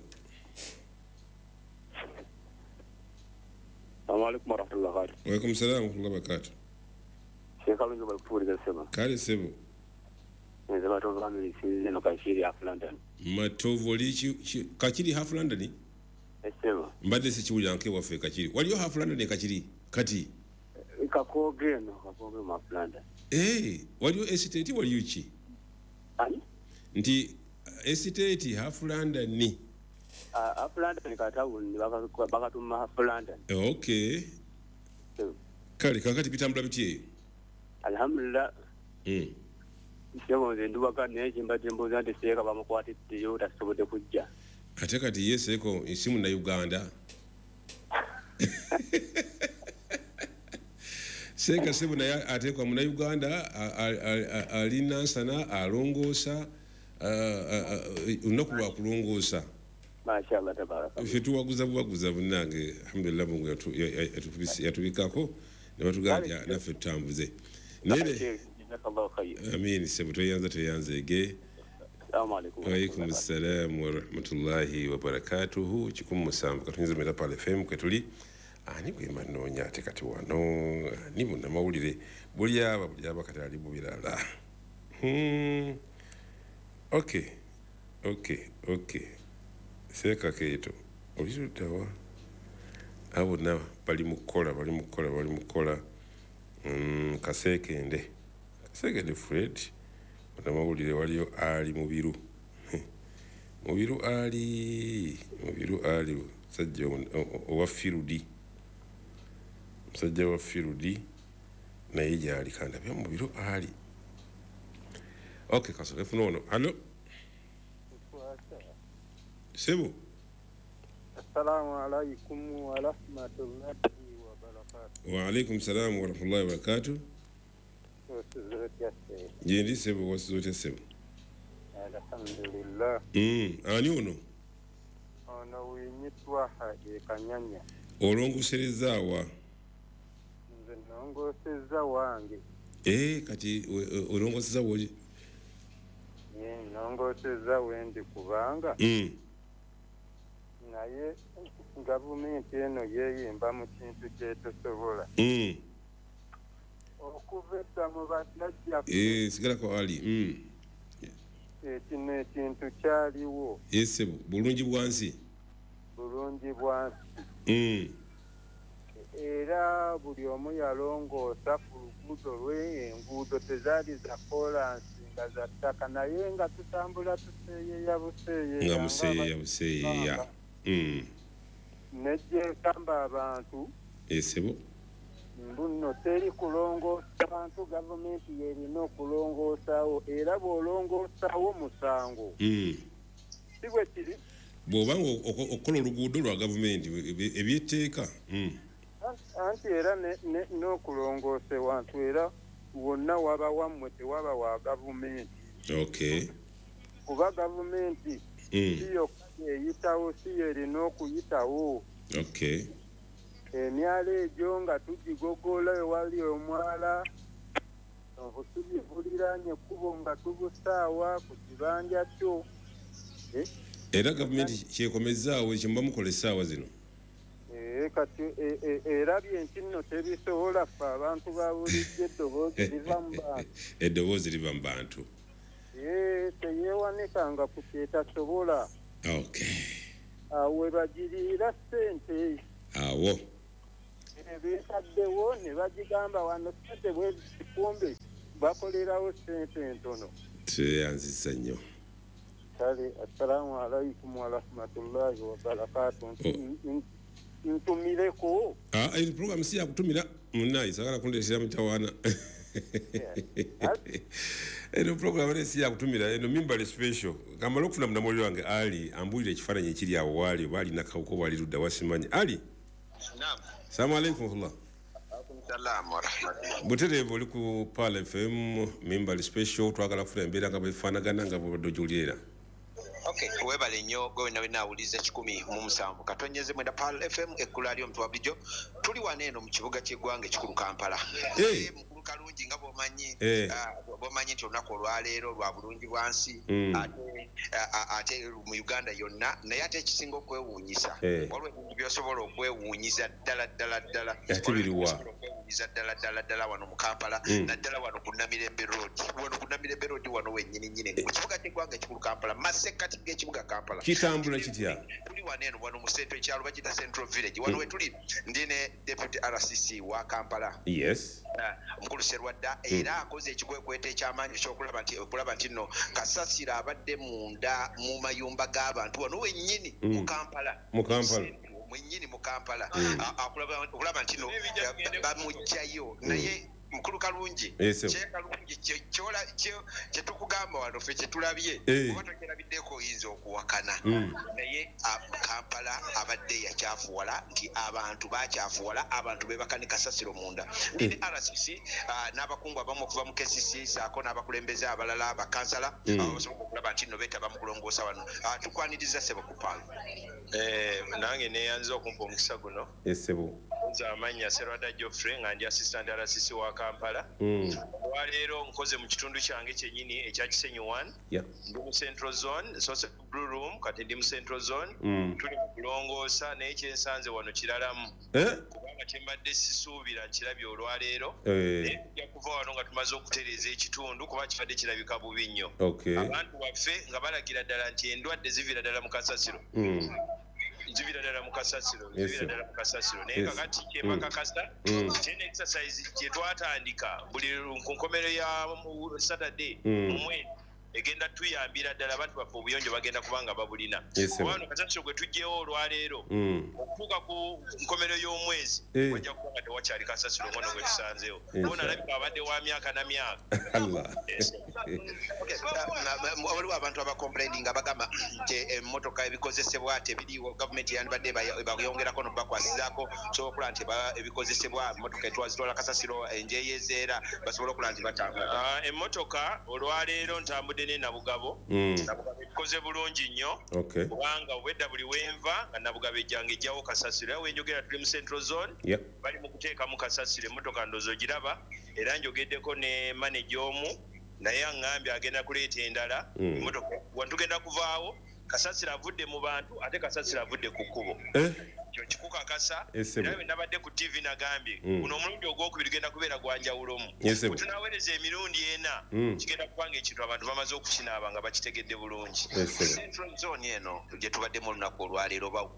Assalamu alaikum warahmatullahi wabarakatuh. Wa alaikum salam wa rahmatullahi wa barakatuh. Sheikh Alungu balipuri sema. Kale sebo. Nze matovu kami sinze no kashiri half London. Matovu lichi kachiri half London? Esema. Mbade se chiwuli anke wafe kachiri. Waliyo half London kachiri kati. Kakoge no kakoge ma London. Eh, waliyo estate waliyo chi? Ani? Nti estate half London ni. Ah, half London katawuni baka bakatuma half London. Okay. Kale kakati bitambula bitiye. Alhamdulillah. Mm. Sebo nze ndubaka neje mbadde mbuza nti seeka bamukwatidde yo tasobodde kujja. Ate kati yeseko isimu na Uganda. Seka sebo na atekwa mu Uganda alina sana alongosa unakuwa kulongosa. Mashallah tabaraka. Fetu waguza waguza bunange alhamdulillah Mungu yatu yatubikako ne batuganja nafe tutambuze. Nere jazakallahu khayr. Amin sebo toyanza toyanza ege. Assalamu alaikum. Wa alaikum assalam wa rahmatullahi wa barakatuhu. Chikumu musanvu katunyiza meta Pal F M kwetuli. Ani kwe manonya ate kati wano ni buna mawulire buli aba buli aba kati ali bubirala. Hmm. Okay. Okay, okay. Seka keto. Olizutawa. Abo na bali mukola bali mukola bali mukola. Mm, kasekende. Kasekende Fred. Mawulire waliyo ali mubiru. Mubiru ali mubiru ali sajja owa Firudi. Sajja wa Firudi na yija ali kanda bya mubiru ali. Okay, kaso efuna ono. Hello. Sebo. Assalamu alaikum wa rahmatullahi wa barakatuh. Wa alaikum salam wa rahmatullahi wa barakatuh. Jendi sebo wasizote sebo. Alhamdulillah. Mm, ani ono? Ono winyitwa haje kanyanya. Olongosereza wa. Mm. nze nongosezza wange. Eh kati olongosezza woli? Ye nongosezza wendi kubanga. Mm. Naye gavumenti eno yeeyimba mu kintu kyetosobola. Mm. Okuva edda mu bajjajja. Eh sigala ko ali. Mm. Ekino ekintu kyaliwo. Ese bulungi bwansi. Bulungi bwansi. Mm. Era buli omu yalongoosa ku luguudo lwe, enguudo tezaali za kolansi nga za ttaka naye nga tutambula tuseeyeeya buseeyeeya. Nga museeyeeya buseeyeeya. Mm. Nejja ekamba abantu. Esebo. Mbuno teri kulongoosa abantu, gavumenti yerina okulongoosaawo era bw'olongoosaawo musango. Mm. Si bwe kiri. Bw'obanga okukola oluguudo lwa gavumenti ebyetteeka. Mm. Anti era n'okulongoosa ewantu era wonna waba wammwe tewaba wa gavumenti. Okay. Kuba gavumenti siyo eyitawo si yerina okuyitawo. Okay. Emyala egyo nga tugigogola ewali omwala obutugivuliranye ekkubo nga tubusaawa ku kibanja kyo. Era gavumenti kyekomezaawo ekyo muba mukola essaawa zino. Kati erabye nti nno tebisobola ffe abantu ba bulijjo eddoboozi liva mu bantu. Eddoboozi liva mu bantu. Teyeewanikanga ku kyetasobola. Okay. Awo we bagiriira ssente. Awo. Beetaddewo ne bagigamba wano ssente bwezikumbe bakolerawo ssente entono. Tweyanzisa nnyo. Kale assalaamu alaikum warahmatullahi wabarakatu. Ntumireko. Ah, iyi program si yakutumira munnayi sagala kundesera mutawana. Eno program ne si yakutumira eno mimbali special. Kamalo kufuna munamuli wange Ali ambulire ekifaananyi ekiri awo wali bali nakawuko bali ludda wasimanyi. Ali. Naam. Assalamu alaikum wallah. Assalamu warahmatullahi. Butereve oli ku Pal F M mimbali special twagala kufuna embeera nga bwefaanagana nga bw'odojulira. Okay, webale nnyo gwe nawe naawuliza kikumi mu musanvu katonyeze mwenda Pal F M ekkula lyo mtu wabulijjo tuli wano eno mu kibuga ky'eggwanga ekikulu Kampala. Hey. Mukulu kalungi nga bw'omanyi hey. uh, bw'omanyi nti olunaku olwaleero lwa bulungi bwansi mm. ate uh, ate mu Uganda yonna naye ate ekisinga okwewuunyisa hey. waliwo ebintu by'osobola okwewuunyiza ddala ddala ddala ate biriwa okwewuunyiza ddala ddala ddala wano mu Kampala mm. naddala wano ku Namirembe Road wano ku Namirembe Road wano wennyini nnyini mu kibuga ky'eggwanga ekikulu Kampala masekati g'ekibuga Kampala kitambula kitya tuli wano eno wano mu central ekyalo bakita Central Village wano we tuli ndine Deputy R C C wa Kampala. Yes. Mukulu Serwadda era akoze ekikwekweta ekyamaanyi ekyokulaba nti okulaba nti nno kasasira abadde munda mu mayumba g'abantu wano wennyini mu Kampala. Mu Kampala. Mwennyini mu Kampala okulaba nti nno bamugjayo naye mukulu kalungi kye kalungi kyola kye tukugamba wano ffe kye tulabye oba tokerabiddeko oyinza okuwakana naye Kampala abadde yakyafuwala nti abantu bakyafuwala abantu bebakani kasasiro munda ndine R C C n'abakungu abamu okuva mu K C C saako n'abakulembeze abalala bakansala abasobola okulaba nti nno beetaba mu kulongoosa wano tukwaniriza ssebo ku Pal. Nange neeyanza okumpa omukisa guno esebo amannya Serwadda Geoffrey nga ndi assistant R C C wa Kampala. Olwaleero nkoze mu kitundu kyange kyennyini ekya Kisenyi one ndi mu Central Zone so Blue Room kati ndi mu Central Zone tuli mu kulongoosa naye kyensanze wano kiralamu kubanga kyembadde sisuubira nkirabye olwaleero naye tujja kuva wano nga tumaze okutereeza ekitundu kuba kibadde kirabika bubi nnyo abantu baffe nga balagira ddala nti endwadde ziviira ddala mu kasasiro zivira ddala mu kasasiro zivira ddala mu kasasiro naye kakati kyemakakasa kyene exercise kyetwatandika buli ku nkomero ya Saturday mu mwezi egenda tuyambira ddala abantu baffe obuyonjo bagenda kubanga babulina kubano kasasiro gwe tujjewo olwaleero okutuuka ku nkomero y'omwezi wajja kuba nga tewakyali kasasiro ngono gwe tusanzeewo bona alabika abadde wa myaka na myaka waliwo abantu abacomplaini nga bagamba nti emmotoka ebikozesebwa tebiriwo gavumenti yandibadde bayongerako nobakwasizaako sobola okulaba nti ebikozesebwa emmotoka etwazitwala kasasiro enjeyezeera basobole okulaba nti batambula emmotoka olwaleero ntambudde ne Nabugabo Mm. Nabugabo ikoze bulungi nnyo Okay. kubanga obwedda buli wenva nga Nabugabo ejjanga ejjawo kasasiro awo enjogera tuli mu Central Zone Yep. bali mu kuteeka mu kasasiro emmotoka ndozo giraba era njogeddeko ne manager omu naye aŋŋambye agenda kuleeta endala Mm. emmotoka wantugenda kuvaawo kasasiro avudde mu bantu ate kasasiro avudde ku kkubo Eh? kyo kikukakasa Ese era bwe. bwe nabadde ku T V nagambye Mm. guno omulundi ogwokubiri genda kubeera gwanjawulomu Ese bwe. bwe tunaweereza emirundi ena Mm. kigenda kubanga ekintu abantu bamaze okukinaaba nga bakitegedde bulungi Ese bwe. Central Zone eno gye tubaddemu olunaku olwaleero ba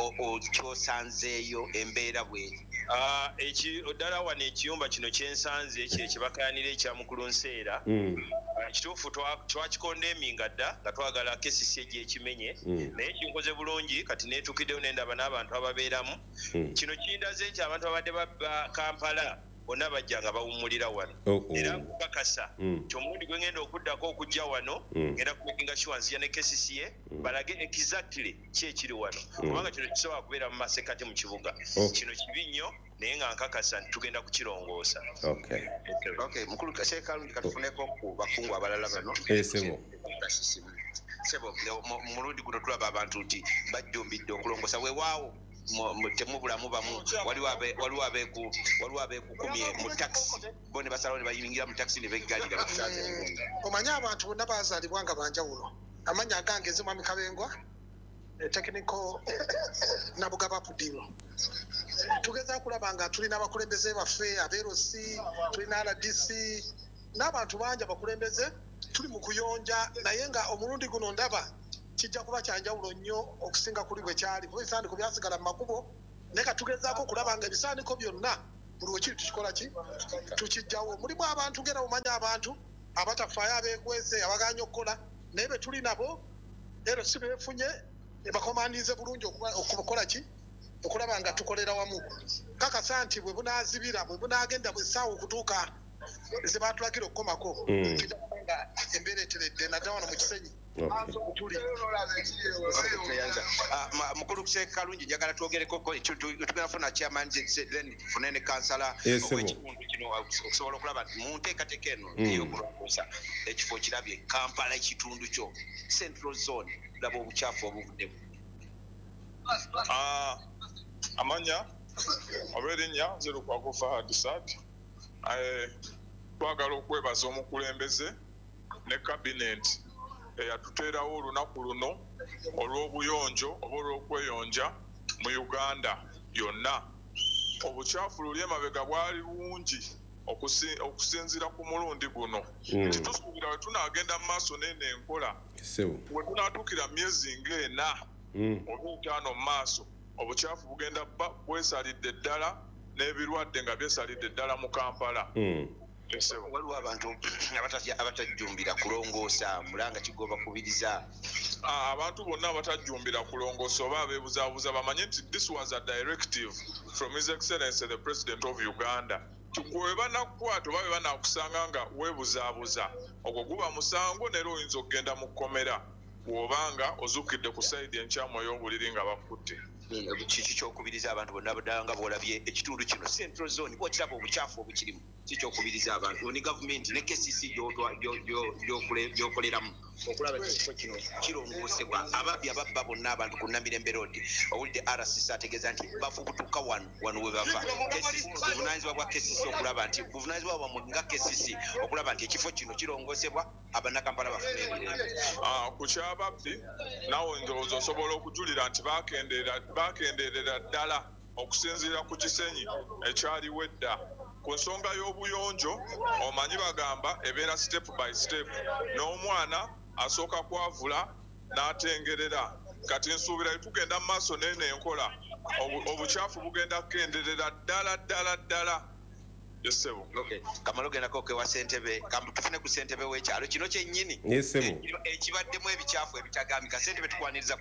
kyosanzeeyo embeera bweri Ah, eki ddala wano ekiyumba kino kyensanze kye kibakayanira ekya mukulu nseera Mm. Ah, kituufu twa- twakikondeeminga dda nga twagala kesisi ejyo ekimenye Mm. naye kinkoze bulungi kati neetukiddewo nendaba n'abantu ababeeramu Mm. kino kindaze nti abantu abadde ba Kampala bonna bajja nga bawummulira wano Oh, oh. era nkukakasa Mm. nti omulundi gwe ngenda okuddako okujja wano Mm. ngenda kumakinga sure nzija ne kesisi ye balage exactly ki ekiri wano Mm. kubanga kino kisobola kubeera mu masekati mu kibuga Oh. kino kibi nnyo naye nga nkakasa nti tugenda kukirongoosa Okay. okay mukulu kasee kalungi katufuneko ku bakungu abalala bano Ese bwe. sebo mu- mulundi guno tulaba abantu nti bajjumbidde okulongosa weewaawo mu- mu- temubulamu bamu waliwo abe- waliwo abeeku waliwo abeekukumye mu taxi bo ne basalawo ne bayingira mu taxi ne beggalira bakusanze omanyi abantu bonna baazaalibwa nga banjawulo amanya agange ezimwami kabengwa technical Nabugabo Pudiro tugeza kulaba nga tulina abakulembeze baffe abeerosi tulina R D C n'abantu bangi abakulembeze tuli mu kuyonja naye nga omulundi guno ndaba kijja kuba kyanjawulo nnyo okusinga kuli bwe kyali kuba ebisaaniko byasigala mu makubo naye ka tugezaako okulaba nga ebisaaniko byonna buli wekiri tukikola ki tukijjawo mulimu abantu ngera bumanya abantu abatafaayo abeekwese abaganya okukola naye be tuli nabo ero si beefunye bakomandize bulungi okuba- okukola ki okulaba nga tukolera wamu kakasa nti bwe bunaazibira bwe bunaagenda bwessaawa okutuuka ze baatulagira okukomako Mm. kijja kuba nga embeera eteredde naddala wano mu kisenyi Okay. tuli Tuyanza. Ah, ma- mukulu kusee kalungi njagala twogereko ko ekyo tu- tugenda kufuna chairman then tufune ne kansala Ese bwe. ow'ekitundu kino okusobola okulaba nti mu nteekateeka eno Mm. ey'okulongoosa ekifo kirabye Kampala ekitundu kyo Central Zone laba obukyafu obuvuddemu Ah, amanya olw'erinnya nzirukwaku Fahad Saad. Eh, twagala okwebaza omukulembeze ne kabineti eyatuteerawo olunaku luno olw'obuyonjo oba olw'okweyonja mu Uganda yonna. Obukyafu luli emabega bwali bungi okusi- okusinziira ku mulundi guno. Mm. Tetusuubira bwe tunaagenda mu maaso n'eno enkola Ese bwe. bwe tunaatuukira myezi ng'ena Mm. oba etaano mu maaso obukyafu bugenda ba- bwesalidde ddala n'ebirwadde nga byesalidde ddala mu Kampala. Mm. waliwo abantu abatajja- abatajjumbira kulongoosa mulanga kigoba kubiriza Ah, abantu bonna abatajjumbira kulongoosa oba abeebuzaabuza bamanye nti this was a directive from his excellency the president of Uganda. Gwe banakukwata oba bwe banaakusanga nga weebuzaabuza ogwo guba musango neera oyinza okugenda mu kkomera bw'obanga ozuukidde ku sayidi enkyamu ey'obuliri nga bakutte. kiki kyokubiriza abantu bonna ddala nga bwolabye ekitundu kino Central Zone bwokiraba obukyafu obukirimu kikyokubiriza abantu ni gavumenti ne K C C gy'otwa- gyo- gyo- gy'okole- gy'okoleramu okulaba nti ekifo kino kirongoosebwa ababbi ababba bonna abantu ku Namirembe Road owulidde R C C ategeeza nti bafubutuka wano wano we bava K C C buvunaanyizibwa bwa K C C okulaba nti buvunaanyizibwa bwamwe nga K C C okulaba nti ekifo kino kirongoosebwa abannakampala bafuna emirembe. Ah, ku kyababbi naawe ndowooza osobola okujulira nti bakendeera bakendeerera ddala okusinziira ku kisenyi ekyaliwo edda ku nsonga y'obuyonjo omanyi bagamba ebeera step by step n'omwana asooka kwavula n'atengerera kati nsuubira tugenda mu maaso n'eno enkola obu- obukyafu bugenda kukenderera ddala ddala ddala yesebo kamala ogendako kewa ssentebe tufune ku ssentebe w'ekyalo kino kyennyini Yesebo. ekibaddemu ebikyafu ebitagambika ssentebe tukwaniriza